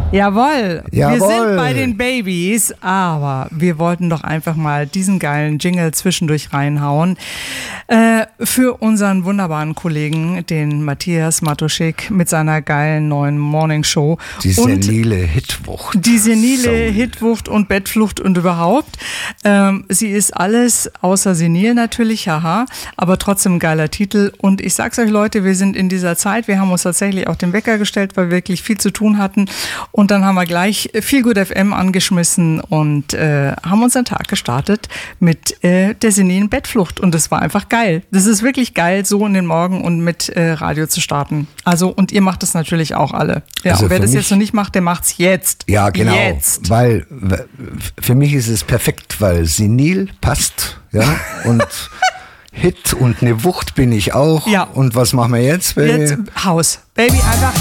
Jawohl, wir Jawohl. sind bei den Babys, aber wir wollten doch einfach mal diesen geilen Jingle zwischendurch reinhauen. Für unseren wunderbaren Kollegen, den Matthias Matuschik mit seiner geilen neuen Morningshow. Die senile Hitwucht. Die senile Hitwucht und Bettflucht und überhaupt. Sie ist alles außer senil natürlich, haha, aber trotzdem ein geiler Titel. Und ich sag's euch Leute, wir sind in dieser Zeit, wir haben uns tatsächlich auch den Wecker gestellt, weil wir wirklich viel zu tun hatten. Und dann haben wir gleich Feel Good FM angeschmissen und haben unseren Tag gestartet mit der senilen Bettflucht. Und das war einfach geil. Das ist wirklich geil, so in den Morgen und mit Radio zu starten. Also, und ihr macht das natürlich auch alle. Ja, Also und wer das mich, jetzt noch nicht macht, der macht's jetzt. Ja, genau. Jetzt. Weil für mich ist es perfekt, weil senil passt, ja, und Hit und eine Wucht bin ich auch. Ja. Und was machen wir jetzt, Baby? Jetzt Haus. Baby, einfach